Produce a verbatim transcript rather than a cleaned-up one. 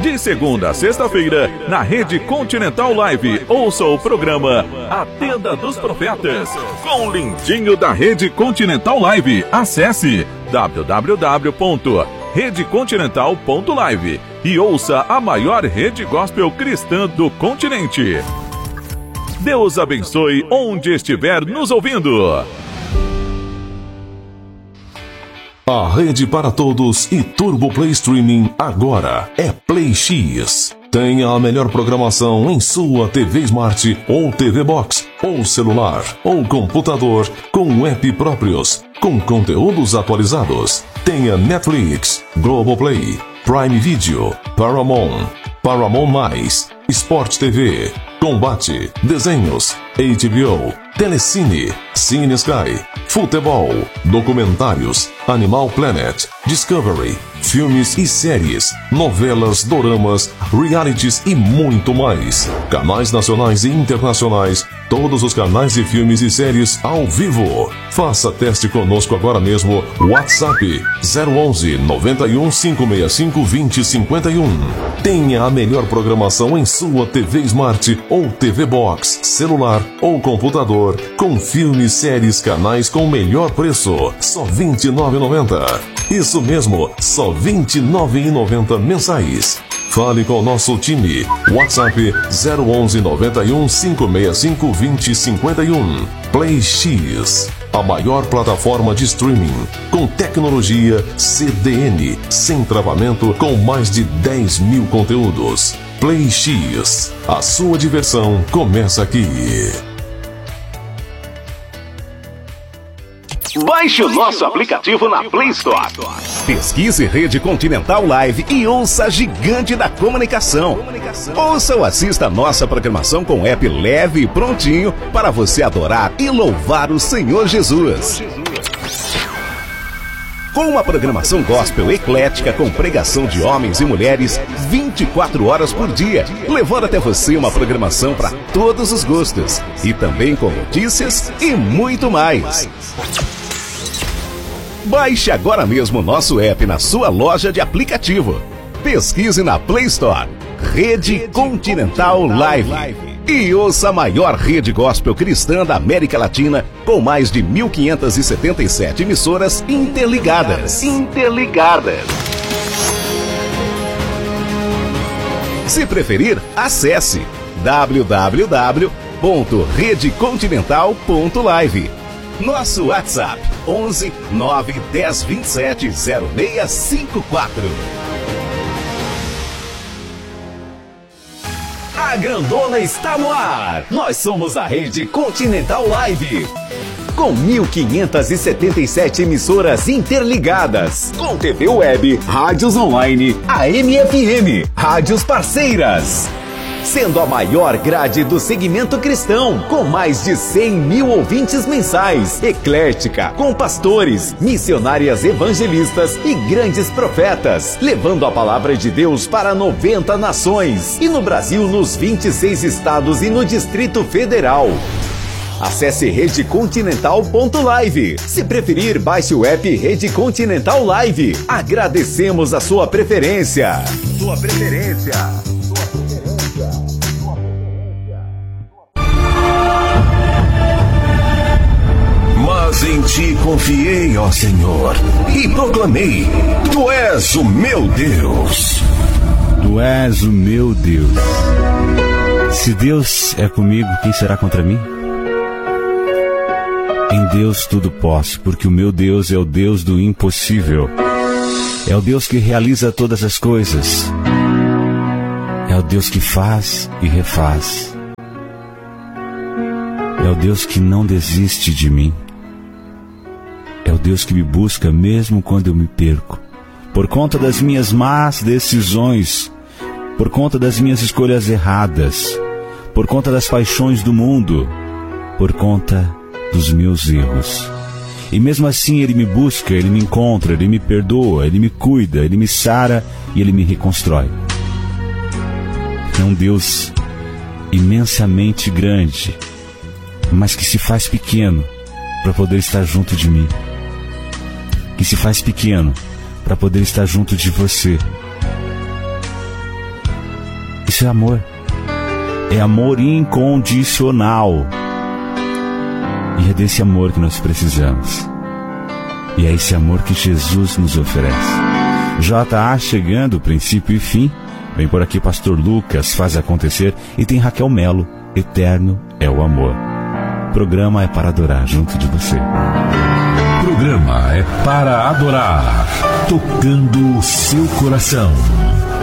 De segunda a sexta-feira, na Rede Continental Live, ouça o programa A Tenda dos Profetas, com o lindinho da Rede Continental Live. Acesse w w w ponto rede continental ponto live e ouça a maior rede gospel cristã do continente. Deus abençoe onde estiver nos ouvindo. A rede para todos e Turbo Play Streaming agora é Play X. Tenha a melhor programação em sua T V Smart ou T V Box, ou celular, ou computador, com app próprios, com conteúdos atualizados. Tenha Netflix, Globoplay, Prime Video, Paramount, Paramount Mais, Sport T V, Combate, Desenhos, H B O, Telecine, Cine Sky, Futebol, Documentários, Animal Planet, Discovery, filmes e séries, novelas, doramas, realities e muito mais. Canais nacionais e internacionais, todos os canais de filmes e séries ao vivo. Faça teste conosco agora mesmo. WhatsApp zero onze, noventa e um, cinco seis cinco, vinte, cinquenta e um. Tenha a melhor programação em sua T V Smart ou T V Box, celular ou computador, com filmes, séries, canais com o melhor preço, só vinte e nove reais e noventa centavos. Isso mesmo, só vinte e nove reais e noventa centavos mensais. Fale com o nosso time. WhatsApp zero onze, noventa e um, cinco seis cinco, vinte, cinquenta e um. Play X, a maior plataforma de streaming com tecnologia C D N, sem travamento, com mais de dez mil conteúdos. Play X, a sua diversão começa aqui. Baixe o nosso aplicativo na Play Store. Pesquise Rede Continental Live e ouça a gigante da comunicação. Ouça ou assista a nossa programação com app leve e prontinho para você adorar e louvar o Senhor Jesus. Com uma programação gospel eclética com pregação de homens e mulheres vinte e quatro horas por dia, levando até você uma programação para todos os gostos e também com notícias e muito mais. Baixe agora mesmo o nosso app na sua loja de aplicativo. Pesquise na Play Store Rede Continental Live e ouça a maior rede gospel cristã da América Latina com mais de mil quinhentas e setenta e sete emissoras interligadas. Interligadas. Se preferir, acesse w w w ponto rede continental ponto live. Nosso WhatsApp onze, nove, dez, vinte e sete, zero seis cinco quatro. A Grandona está no ar. Nós somos a Rede Continental Live, com mil quinhentas e setenta e sete emissoras interligadas, com T V web, rádios online, A M F M, rádios parceiras, sendo a maior grade do segmento cristão, com mais de cem mil ouvintes mensais, eclética, com pastores, missionárias evangelistas e grandes profetas, levando a palavra de Deus para noventa nações, e no Brasil nos vinte e seis estados e no Distrito Federal. Acesse rede continental ponto live. Se preferir, baixe o app Rede Continental Live. Agradecemos a sua preferência. Sua preferência. Mas em ti confiei, ó Senhor, e proclamei: Tu és o meu Deus. Tu és o meu Deus. Se Deus é comigo, quem será contra mim? Em Deus tudo posso, porque o meu Deus é o Deus do impossível. É o Deus que realiza todas as coisas. É o Deus que faz e refaz. É o Deus que não desiste de mim. É o Deus que me busca mesmo quando eu me perco, por conta das minhas más decisões, por conta das minhas escolhas erradas, por conta das paixões do mundo, por conta dos meus erros. E mesmo assim Ele me busca, Ele me encontra, Ele me perdoa, Ele me cuida, Ele me sara e Ele me reconstrói. É um Deus imensamente grande, mas que se faz pequeno para poder estar junto de mim, que se faz pequeno para poder estar junto de você. Isso é amor. É amor incondicional. E é desse amor que nós precisamos. E é esse amor que Jesus nos oferece. J A chegando, princípio e fim. Vem por aqui Pastor Lucas, faz acontecer. E tem Raquel Melo, Eterno é o Amor. O programa é para adorar junto de você. Programa é para adorar, tocando o seu coração.